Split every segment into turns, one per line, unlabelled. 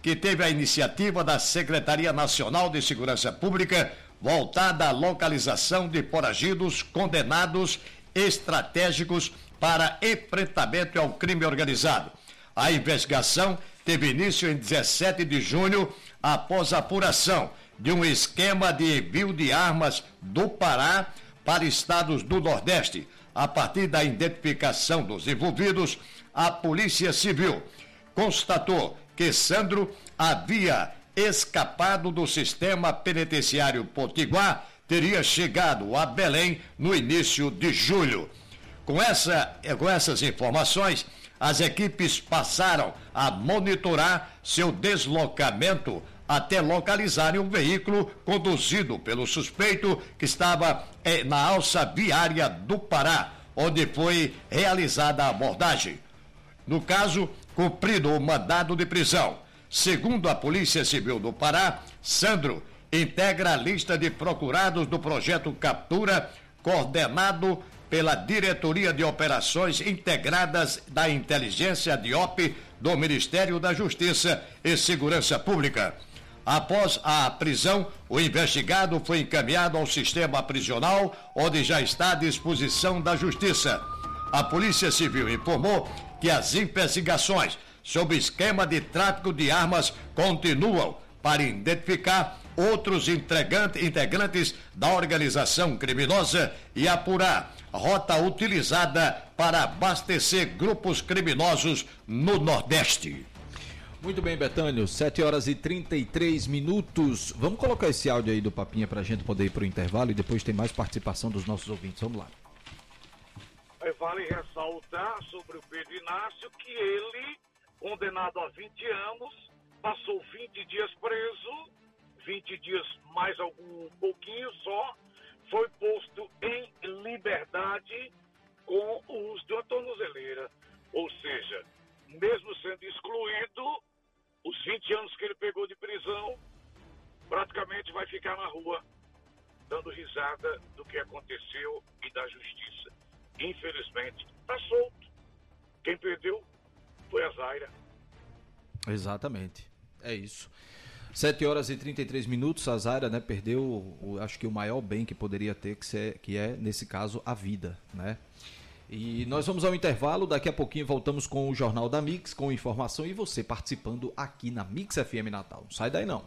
que teve a iniciativa da Secretaria Nacional de Segurança Pública voltada à localização de foragidos condenados estratégicos para enfrentamento ao crime organizado. A investigação teve início em 17 de junho, após a apuração de um esquema de envio de armas do Pará para estados do Nordeste. A partir da identificação dos envolvidos, a Polícia Civil constatou que Sandro havia escapado do sistema penitenciário potiguar, teria chegado a Belém no início de julho. Com essas informações, as equipes passaram a monitorar seu deslocamento até localizarem um veículo conduzido pelo suspeito que estava na alça viária do Pará, onde foi realizada a abordagem. No caso, cumprido o mandado de prisão. Segundo a Polícia Civil do Pará, Sandro integra a lista de procurados do projeto Captura, coordenado pela Diretoria de Operações Integradas da Inteligência DIOP do Ministério da Justiça e Segurança Pública. Após a prisão, o investigado foi encaminhado ao sistema prisional, onde já está à disposição da Justiça. A Polícia Civil informou que as investigações sobre o esquema de tráfico de armas continuam para identificar outros integrantes da organização criminosa e apurar a rota utilizada para abastecer grupos criminosos no Nordeste.
Muito bem, Betânio, 7h33. Vamos colocar esse áudio aí do Papinha para a gente poder ir para o intervalo e depois tem mais participação dos nossos ouvintes. Vamos lá.
Vale ressaltar sobre o Pedro Inácio que ele, condenado a 20 anos, passou 20 dias preso, 20 dias mais algum pouquinho só, foi posto em liberdade com o uso de uma tornozeleira. Ou seja, mesmo sendo excluído, os 20 anos que ele pegou de prisão, praticamente vai ficar na rua, dando risada do que aconteceu e da justiça. Infelizmente, está solto. Quem perdeu foi a Zaira.
Exatamente, é isso. 7h33, a Zaira, né, perdeu, acho que o maior bem que poderia ter, que é, nesse caso, a vida, né? E nós vamos ao intervalo, daqui a pouquinho voltamos com o Jornal da Mix, com informação e você participando aqui na Mix FM Natal. Não sai daí não.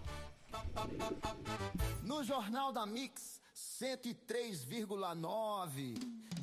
No Jornal da Mix, 103,9.